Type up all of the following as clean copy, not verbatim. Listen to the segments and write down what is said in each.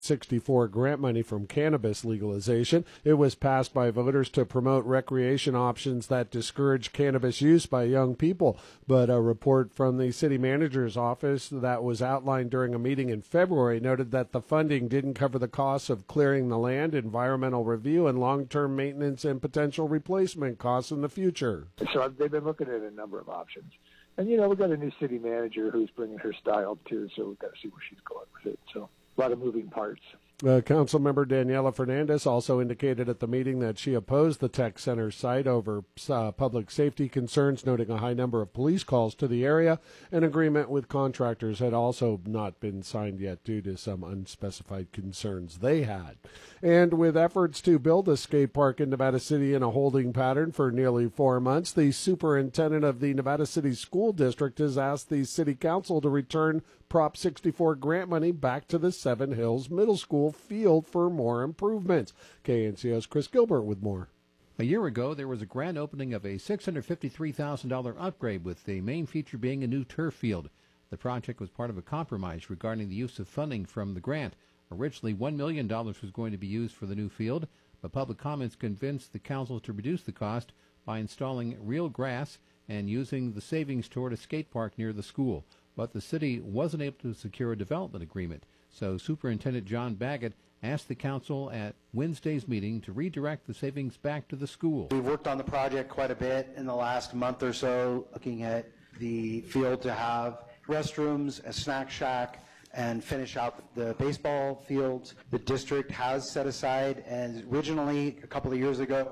64 grant money from cannabis legalization. It was passed by voters to promote recreation options that discourage cannabis use by young people. But a report from the city manager's office that was outlined during a meeting in February noted that the funding didn't cover the costs of clearing the land, environmental review, and long-term maintenance and potential replacement costs in the future. So they've been looking at a number of options. And, you know, we've got a new city manager who's bringing her style, too, so we've got to see where she's going with it. So a lot of moving parts. Councilmember Daniela Fernandez also indicated at the meeting that she opposed the tech center site over public safety concerns, noting a high number of police calls to the area. An agreement with contractors had also not been signed yet due to some unspecified concerns they had. And with efforts to build a skate park in Nevada City in a holding pattern for nearly 4 months, the superintendent of the Nevada City School District has asked the city council to return Prop 64 grant money back to the Seven Hills Middle School field for more improvements. KNCO's Chris Gilbert with more. A year ago, there was a grand opening of a $653,000 upgrade, with the main feature being a new turf field. The project was part of a compromise regarding the use of funding from the grant. Originally, $1 million was going to be used for the new field, but public comments convinced the council to reduce the cost by installing real grass and using the savings toward a skate park near the school. But the city wasn't able to secure a development agreement. So Superintendent John Baggett asked the council at Wednesday's meeting to redirect the savings back to the school. We've worked on the project quite a bit in the last month or so, looking at the field to have restrooms, a snack shack, and finish out the baseball fields. The district has set aside, and originally a couple of years ago,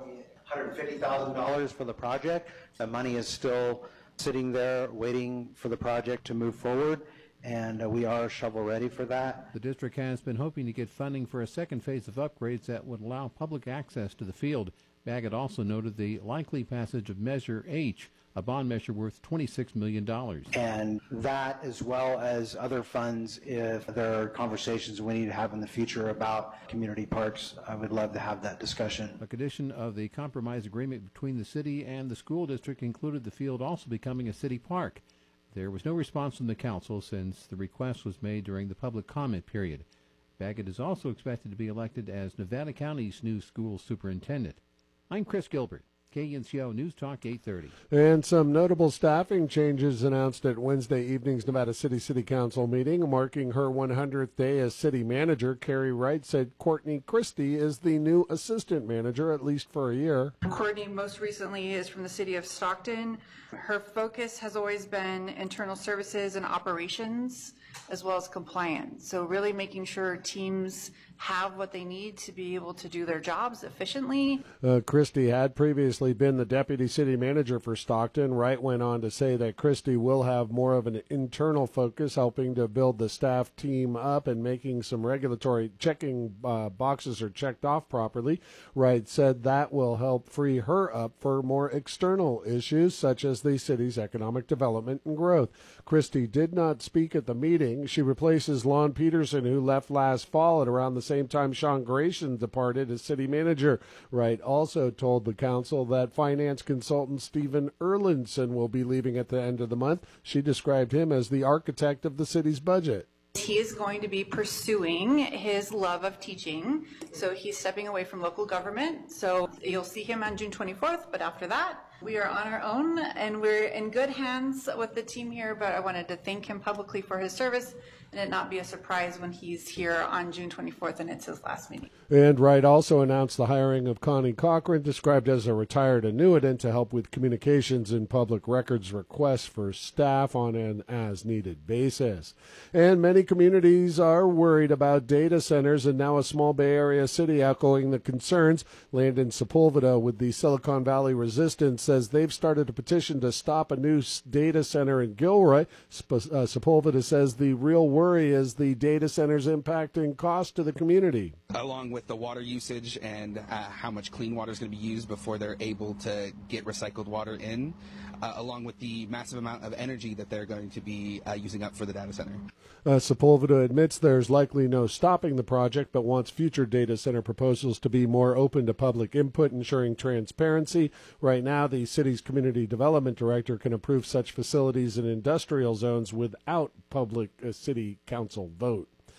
$150,000 for the project. The money is still sitting there waiting for the project to move forward, and we are shovel ready for that. The district has been hoping to get funding for a second phase of upgrades that would allow public access to the field. Baggett also noted the likely passage of Measure H, a bond measure worth $26 million. And that, as well as other funds, if there are conversations we need to have in the future about community parks, I would love to have that discussion. A condition of the compromise agreement between the city and the school district included the field also becoming a city park. There was no response from the council since the request was made during the public comment period. Baggett is also expected to be elected as Nevada County's new school superintendent. I'm Chris Gilbert, KNCO News Talk 830. And some notable staffing changes announced at Wednesday evening's Nevada City Council meeting. Marking her 100th day as city manager, Carrie Wright said Courtney Christie is the new assistant manager, at least for a year. Courtney most recently is from the city of Stockton. Her focus has always been internal services and operations, as well as compliance. So really making sure teams have what they need to be able to do their jobs efficiently. Christie had previously been the deputy city manager for Stockton. Wright went on to say that Christie will have more of an internal focus, helping to build the staff team up and making some regulatory checking boxes are checked off properly. Wright said that will help free her up for more external issues, such as the city's economic development and growth. Christie did not speak at the meeting. She replaces Lon Peterson, who left last fall at around the same time Sean Grayson departed as city manager. Wright also told the council that finance consultant Stephen Erlandson will be leaving at the end of the month. She described him as the architect of the city's budget. He is going to be pursuing his love of teaching, so he's stepping away from local government. So you'll see him on June 24th, but after that, we are on our own, and we're in good hands with the team here, but I wanted to thank him publicly for his service, and it not be a surprise when he's here on June 24th and it's his last meeting. And Wright also announced the hiring of Connie Cochran, described as a retired annuitant, to help with communications and public records requests for staff on an as-needed basis. And many communities are worried about data centers, and now a small Bay Area city echoing the concerns. Landon Sepulveda with the Silicon Valley Resistance says they've started a petition to stop a new data center in Gilroy. Sepulveda says the real worry is the data center's impact and cost to the community. Along with the water usage and how much clean water is going to be used before they're able to get recycled water in, along with the massive amount of energy that they're going to be using up for the data center. Sepulveda admits there's likely no stopping the project, but wants future data center proposals to be more open to public input, ensuring transparency. Right now, the city's community development director can approve such facilities in industrial zones without public city council vote.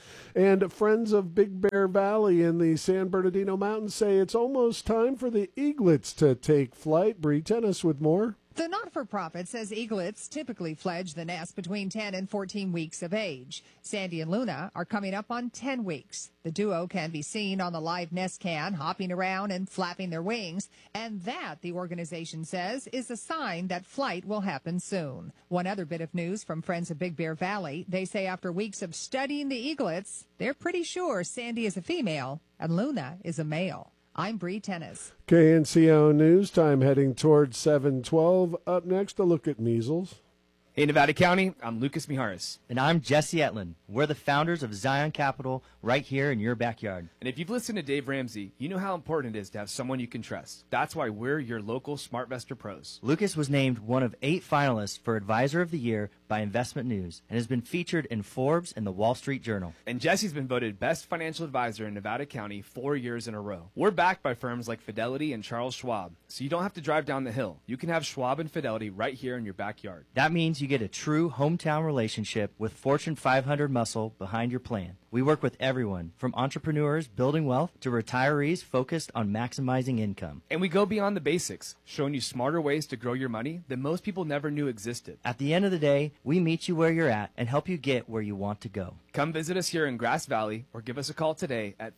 And friends of Big Bear Valley in the San Bernardino Mountains say it's almost time for the eaglets to take flight. Bree Tennis with more. The not-for-profit says eaglets typically fledge the nest between 10 and 14 weeks of age. Sandy and Luna are coming up on 10 weeks. The duo can be seen on the live nest can, hopping around and flapping their wings. And that, the organization says, is a sign that flight will happen soon. One other bit of news from Friends of Big Bear Valley. They say after weeks of studying the eaglets, they're pretty sure Sandy is a female and Luna is a male. I'm Bree Tennis. KNCO News time heading towards 7:12. Up next, a look at measles. Hey, Nevada County, I'm Lucas Mijares. And I'm Jesse Etlin. We're the founders of Zion Capital right here in your backyard. And if you've listened to Dave Ramsey, you know how important it is to have someone you can trust. That's why we're your local SmartVestor pros. Lucas was named one of 8 finalists for Advisor of the Year by Investment News and has been featured in Forbes and the Wall Street Journal. And Jesse's been voted Best Financial Advisor in Nevada County 4 years in a row. We're backed by firms like Fidelity and Charles Schwab, so you don't have to drive down the hill. You can have Schwab and Fidelity right here in your backyard. That means you get a true hometown relationship with Fortune 500 muscle behind your plan. We work with everyone, from entrepreneurs building wealth to retirees focused on maximizing income. And we go beyond the basics, showing you smarter ways to grow your money that most people never knew existed. At the end of the day, we meet you where you're at and help you get where you want to go. Come visit us here in Grass Valley or give us a call today at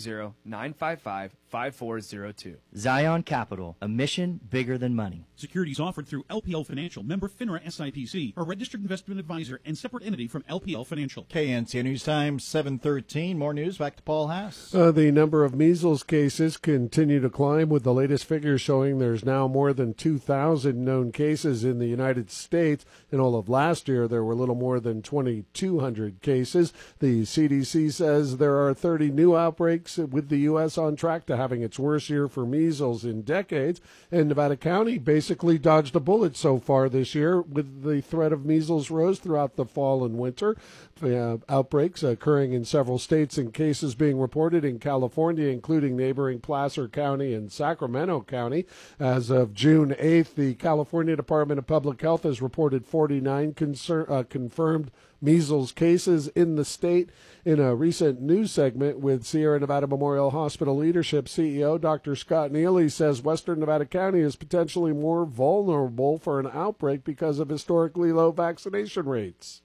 530-955-5402. Zion Capital, a mission bigger than money. Securities offered through LPL Financial, member FINRA SIPC, a registered investment advisor and separate entity from LPL Financial. KNCO News Time, 7:13. More news. Back to Paul Haas. The number of measles cases continue to climb, with the latest figures showing there's now more than 2,000 known cases in the United States. In all of last year, there were a little more than 2,200 cases. The CDC says there are 30 new outbreaks, with the U.S. on track to having its worst year for measles in decades. And Nevada County basically dodged a bullet so far this year, with the threat of measles rose throughout the fall and winter. Outbreaks occurring in several states and cases being reported in California, including neighboring Placer County and Sacramento County. As of June 8th, the California Department of Public Health has reported 49 confirmed measles cases in the state. In a recent news segment with Sierra Nevada Memorial Hospital leadership, CEO Dr. Scott Neely says Western Nevada County is potentially more vulnerable for an outbreak because of historically low vaccination rates.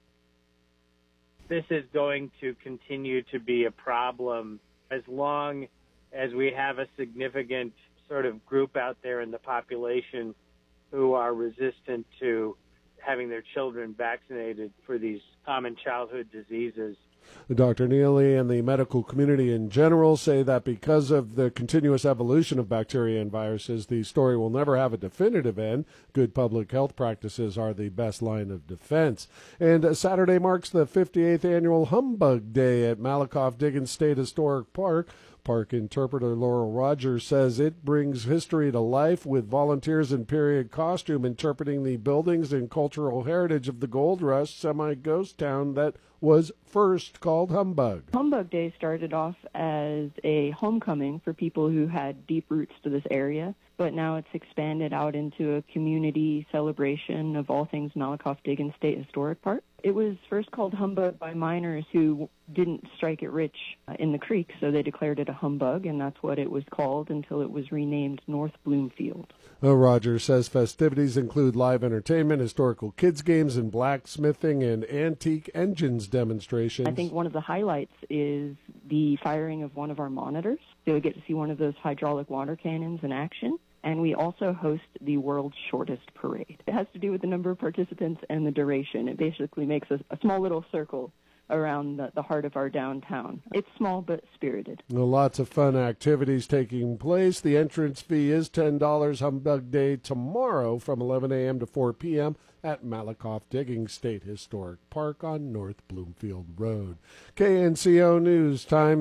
This is going to continue to be a problem as long as we have a significant sort of group out there in the population who are resistant to having their children vaccinated for these common childhood diseases. Dr. Neely and the medical community in general say that because of the continuous evolution of bacteria and viruses, the story will never have a definitive end. Good public health practices are the best line of defense. And Saturday marks the 58th annual Humbug Day at Malakoff Diggins State Historic Park. Park interpreter Laurel Rogers says it brings history to life, with volunteers in period costume interpreting the buildings and cultural heritage of the gold rush semi-ghost town that was first called Humbug. Humbug Day started off as a homecoming for people who had deep roots to this area, but now it's expanded out into a community celebration of all things Malakoff Diggins State Historic Park. It was first called Humbug by miners who didn't strike it rich in the creek, so they declared it a humbug, and that's what it was called until it was renamed North Bloomfield. Rogers says festivities include live entertainment, historical kids games, and blacksmithing and antique engines demonstrations. I think one of the highlights is the firing of one of our monitors. So you'll get to see one of those hydraulic water cannons in action. And we also host the world's shortest parade. It has to do with the number of participants and the duration. It basically makes a small little circle around the heart of our downtown. It's small but spirited. Lots of fun activities taking place. The entrance fee is $10. Humbug Day tomorrow from 11 a.m. to 4 p.m. at Malakoff Diggins State Historic Park on North Bloomfield Road. KNCO News Time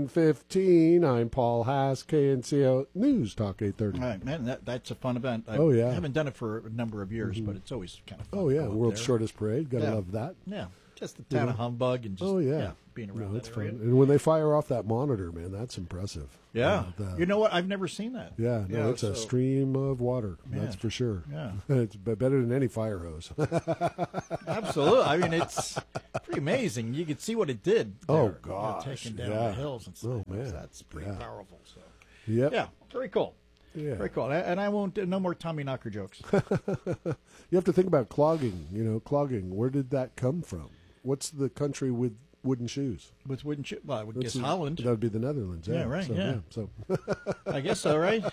7:15. I'm Paul Haas, KNCO News Talk 830. All right, man, that's a fun event. I yeah. haven't done it for a number of years, but it's always kind of fun. Oh, yeah, World's Shortest Parade. Got to love that. Yeah. Just the town of humbug and just being around that's that fun. area. And when they fire off that monitor, man, that's impressive. Yeah. You know what? I've never seen that. Yeah, no, it's a stream of water. Man. That's for sure. Yeah. It's better than any fire hose. Absolutely. I mean, it's pretty amazing. You could see what it did. There, Oh, gosh. taking down Yeah. the hills and stuff. Oh, man. That's pretty powerful. So. Yep. Yeah, very cool. Yeah. Very cool. And I won't no more Tommy Knocker jokes. You have to think about clogging. Clogging. Where did that come from? What's the country with wooden shoes? With wooden shoes? Well, I would guess That's Holland. That would be the Netherlands. Yeah, right. So, So so. I guess so, right?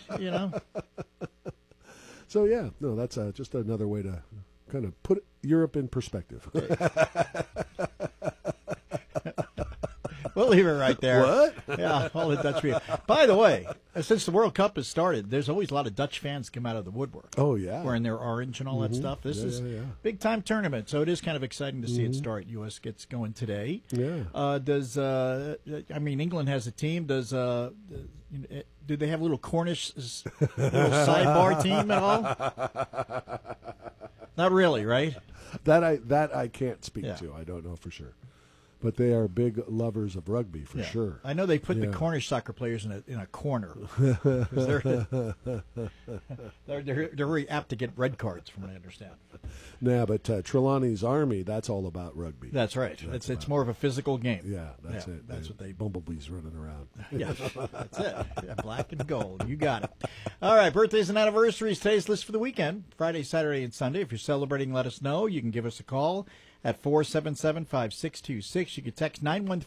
So yeah, no, that's just another way to kind of put Europe in perspective. We'll leave it right there. What? Yeah, all the Dutch people. By the way, since the World Cup has started, there's always a lot of Dutch fans come out of the woodwork. Oh, yeah. Wearing their orange and all that stuff. This is big-time tournament, so it is kind of exciting to see it start. U.S. gets going today. Yeah. England has a team. Do they have a little Cornish little sidebar team at all? Not really, right? That I can't speak to. I don't know for sure. But they are big lovers of rugby for sure. I know they put the Cornish soccer players in a corner. 'Cause they're very apt to get red cards, from what I understand. Yeah, but Trelawney's Army, that's all about rugby. That's right. It's more of a physical game. Yeah, that's it. That's what they bumblebees running around. Yeah, that's it. Yeah, black and gold. You got it. All right, birthdays and anniversaries. Today's list for the weekend: Friday, Saturday, and Sunday. If you're celebrating, let us know. You can give us a call at 477-5626. You can text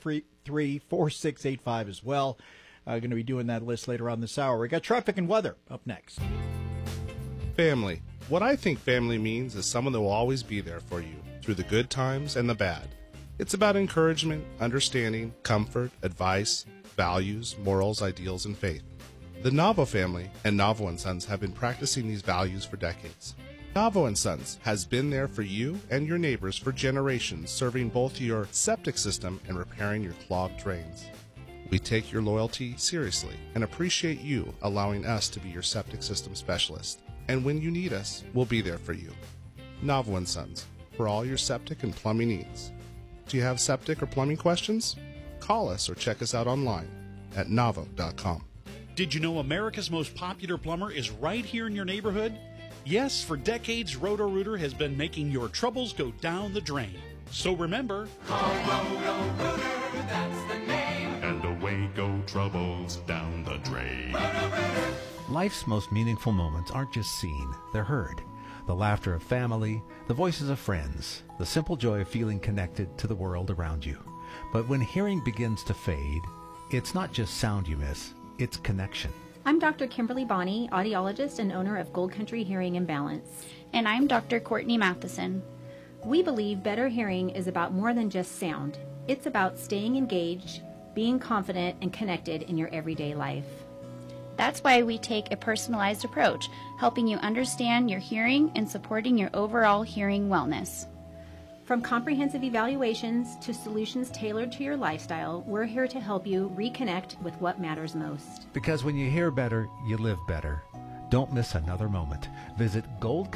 913-4685 as well. Going to be doing that list later on this hour. We got traffic and weather up next. Family. What I think family means is someone that will always be there for you through the good times and the bad. It's about encouragement, understanding, comfort, advice, values, morals, ideals, and faith. The Navo family and Navo & Sons have been practicing these values for decades. Navo & Sons has been there for you and your neighbors for generations, serving both your septic system and repairing your clogged drains. We take your loyalty seriously and appreciate you allowing us to be your septic system specialist. And when you need us, we'll be there for you. Navo & Sons, for all your septic and plumbing needs. Do you have septic or plumbing questions? Call us or check us out online at navo.com. Did you know America's most popular plumber is right here in your neighborhood? Yes, for decades, Roto-Rooter has been making your troubles go down the drain. So remember, call Roto-Rooter, that's the name. And away go troubles down the drain. Roto-Rooter. Life's most meaningful moments aren't just seen, they're heard. The laughter of family, the voices of friends, the simple joy of feeling connected to the world around you. But when hearing begins to fade, it's not just sound you miss, it's connection. I'm Dr. Kimberly Bonney, audiologist and owner of Gold Country Hearing and Balance. And I'm Dr. Courtney Matheson. We believe better hearing is about more than just sound. It's about staying engaged, being confident, and connected in your everyday life. That's why we take a personalized approach, helping you understand your hearing and supporting your overall hearing wellness. From comprehensive evaluations to solutions tailored to your lifestyle, we're here to help you reconnect with what matters most. Because when you hear better, you live better. Don't miss another moment. Visit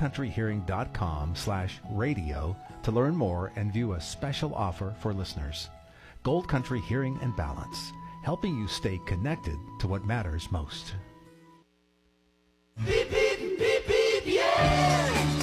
goldcountryhearing.com/radio to learn more and view a special offer for listeners. Gold Country Hearing and Balance, helping you stay connected to what matters most. Beep, beep, beep, beep, yeah!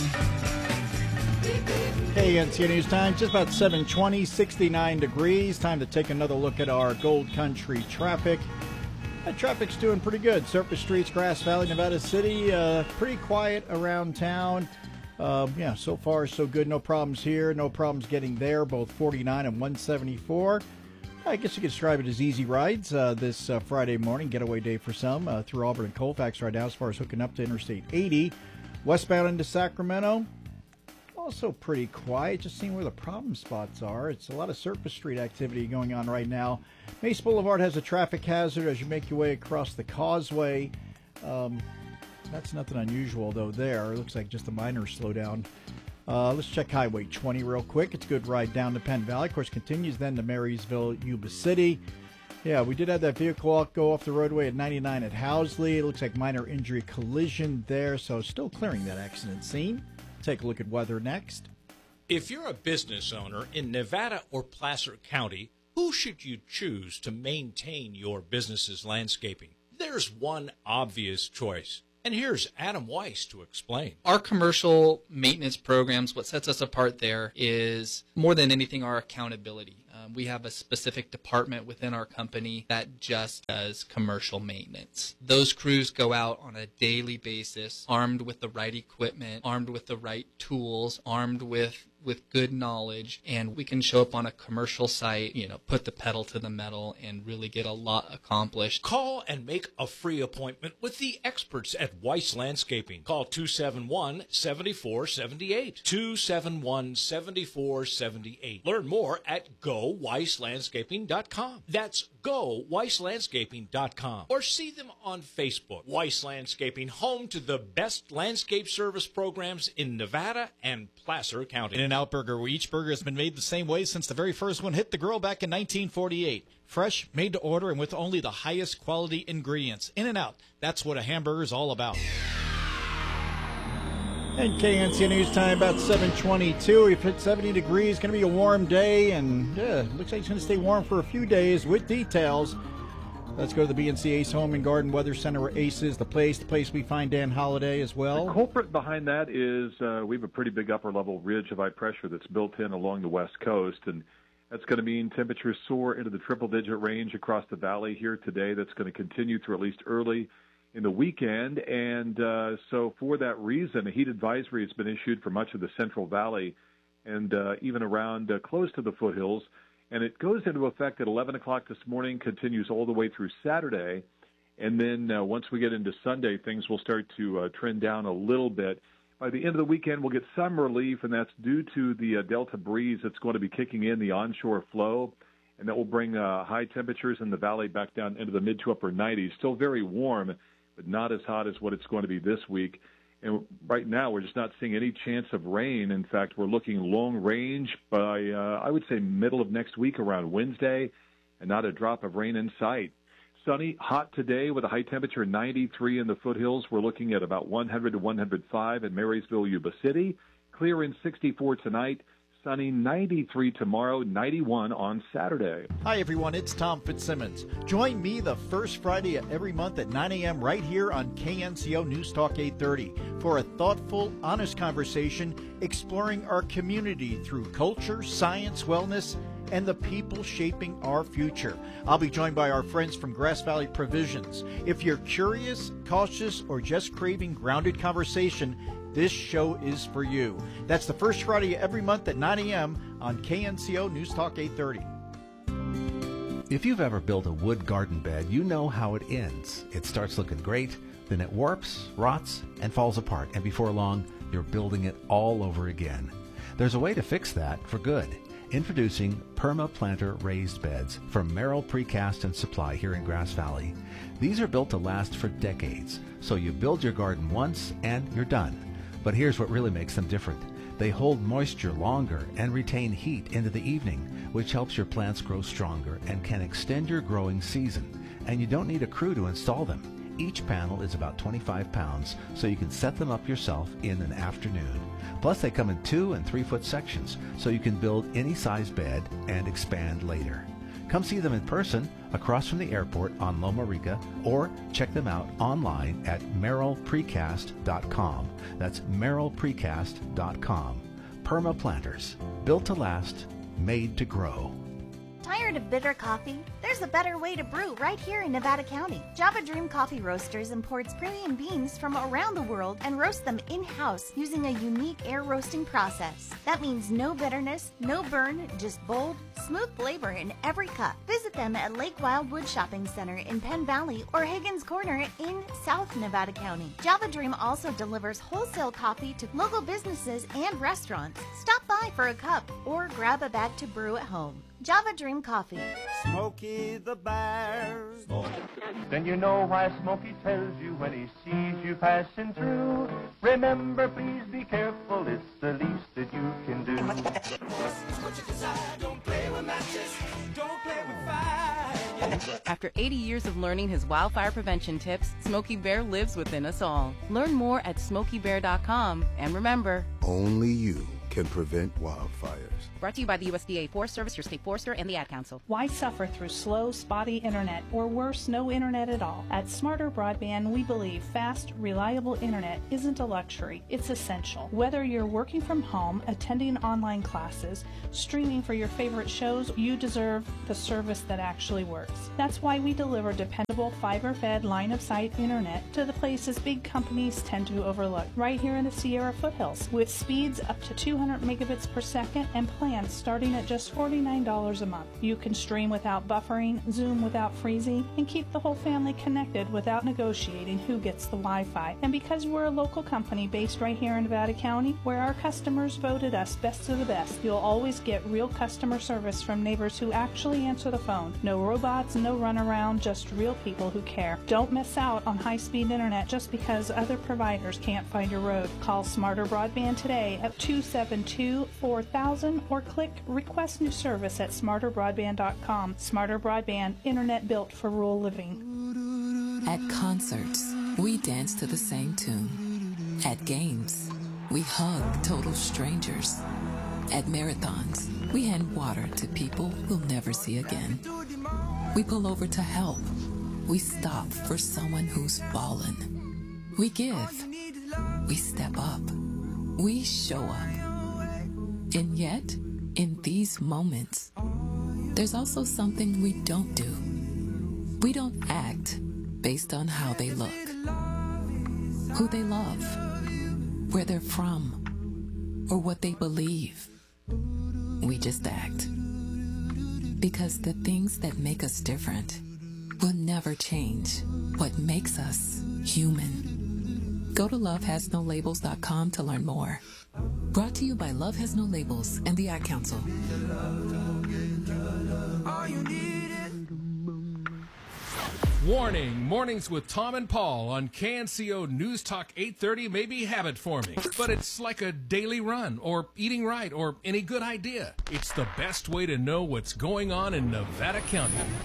KNCA News Time, just about 7:20, 69 degrees. Time to take another look at our Gold Country traffic. Traffic's doing pretty good. Surface streets, Grass Valley, Nevada City, pretty quiet around town. So far so good. No problems here. No problems getting there. Both 49 and 174. I guess you could describe it as easy rides this Friday morning. Getaway day for some through Auburn and Colfax right now as far as hooking up to Interstate 80. Westbound into Sacramento. Also pretty quiet, just seeing where the problem spots are. It's a lot of surface street activity going on right now. Mace Boulevard has a traffic hazard as you make your way across the causeway. That's nothing unusual, though, there. It looks like just a minor slowdown. Let's check Highway 20 real quick. It's a good ride down to Penn Valley. Of course, continues then to Marysville, Yuba City. Yeah, we did have that vehicle go off the roadway at 99 at Housley. It looks like minor injury collision there, so still clearing that accident scene. Take a look at weather next. If you're a business owner in Nevada or Placer County, who should you choose to maintain your business's landscaping? There's one obvious choice. And here's Adam Weiss to explain. Our commercial maintenance programs, what sets us apart there is more than anything our accountability. We have a specific department within our company that just does commercial maintenance. Those crews go out on a daily basis, armed with the right equipment, armed with the right tools, armed with good knowledge, and we can show up on a commercial site, put the pedal to the metal and really get a lot accomplished. Call and make a free appointment with the experts at Weiss Landscaping. Call 271-7478. 271-7478. Learn more at GoWeissLandscaping.com. That's GoWeissLandscaping.com. Or see them on Facebook. Weiss Landscaping, home to the best landscape service programs in Nevada and Placer County. In-N-Out Burger, where each burger has been made the same way since the very first one hit the grill back in 1948. Fresh, made to order, and with only the highest quality ingredients. In-N-Out, that's what a hamburger is all about. And KNC News Time about 7:22. We've hit 70 degrees. Going to be a warm day, and looks like it's going to stay warm for a few days. With details, let's go to the BNC Ace Home and Garden Weather Center, where Ace is the place we find Dan Holliday as well. The culprit behind that is we have a pretty big upper-level ridge of high pressure that's built in along the west coast, and that's going to mean temperatures soar into the triple-digit range across the valley here today. That's going to continue through at least early in the weekend, and so for that reason, a heat advisory has been issued for much of the Central Valley and even around close to the foothills. And it goes into effect at 11 o'clock this morning, continues all the way through Saturday. And then once we get into Sunday, things will start to trend down a little bit. By the end of the weekend, we'll get some relief, and that's due to the Delta breeze that's going to be kicking in, the onshore flow. And that will bring high temperatures in the valley back down into the mid to upper 90s. Still very warm, but not as hot as what it's going to be this week. And right now, we're just not seeing any chance of rain. In fact, we're looking long range by, I would say, middle of next week around Wednesday, and not a drop of rain in sight. Sunny, hot today with a high temperature 93 in the foothills. We're looking at about 100 to 105 in Marysville, Yuba City. Clear in 64 tonight. Sunny, 93 tomorrow, 91 on Saturday. Hi, everyone. It's Tom Fitzsimmons. Join me the first Friday of every month at 9 a.m. right here on KNCO News Talk 830 for a thoughtful, honest conversation exploring our community through culture, science, wellness, and the people shaping our future. I'll be joined by our friends from Grass Valley Provisions. If you're curious, cautious, or just craving grounded conversation, this show is for you. That's the first Friday every month at 9 a.m. on KNCO News Talk 830. If you've ever built a wood garden bed, you know how it ends. It starts looking great, then it warps, rots, and falls apart, and before long, you're building it all over again. There's a way to fix that for good. Introducing PermaPlanter raised beds from Merrill Precast and Supply here in Grass Valley. These are built to last for decades, so you build your garden once and you're done. But here's what really makes them different. They hold moisture longer and retain heat into the evening, which helps your plants grow stronger and can extend your growing season. And you don't need a crew to install them. Each panel is about 25 pounds, so you can set them up yourself in an afternoon. Plus, they come in 2 and 3 foot sections, so you can build any size bed and expand later. Come see them in person across from the airport on Loma Rica, or check them out online at merrillprecast.com. That's merrillprecast.com. PermaPlanters, built to last, made to grow. Tired of bitter coffee? There's a better way to brew right here in Nevada County. Java Dream Coffee Roasters imports premium beans from around the world and roasts them in-house using a unique air roasting process. That means no bitterness, no burn, just bold, smooth flavor in every cup. Visit them at Lake Wildwood Shopping Center in Penn Valley or Higgins Corner in South Nevada County. Java Dream also delivers wholesale coffee to local businesses and restaurants. Stop by for a cup or grab a bag to brew at home. Java Dream Coffee. Smokey the Bear. Then you know why Smokey tells you when he sees you passing through. Remember, please be careful, it's the least that you can do. Don't play with matches, don't play with fire. After 80 years of learning his wildfire prevention tips, Smokey Bear lives within us all. Learn more at SmokeyBear.com, and remember, only you can prevent wildfires. Brought to you by the USDA Forest Service, your state forester, and the Ad Council. Why suffer through slow, spotty internet, or worse, no internet at all? At Smarter Broadband, we believe fast, reliable internet isn't a luxury, it's essential. Whether you're working from home, attending online classes, streaming for your favorite shows, you deserve the service that actually works. That's why we deliver dependable, fiber-fed, line-of-sight internet to the places big companies tend to overlook, right here in the Sierra foothills, with speeds up to 200 megabits per second and plans starting at just $49 a month. You can stream without buffering, Zoom without freezing, and keep the whole family connected without negotiating who gets the Wi-Fi. And because we're a local company based right here in Nevada County, where our customers voted us best of the best, you'll always get real customer service from neighbors who actually answer the phone. No robots, no runaround, just real people who care. Don't miss out on high-speed internet just because other providers can't find your road. Call Smarter Broadband today at 272-4000 or click Request New Service at smarterbroadband.com. Smarter Broadband, internet built for rural living. At concerts, we dance to the same tune. At games, we hug total strangers. At marathons, we hand water to people we'll never see again. We pull over to help. We stop for someone who's fallen. We give. We step up. We show up. And yet, in these moments, there's also something we don't do. We don't act based on how they look, who they love, where they're from, or what they believe. We just act. Because the things that make us different will never change what makes us human. Go to lovehasnolabels.com to learn more. Brought to you by Love Has No Labels and the Ad Council. Warning, mornings with Tom and Paul on KNCO News Talk 830 may be habit forming, but it's like a daily run or eating right or any good idea. It's the best way to know what's going on in Nevada County.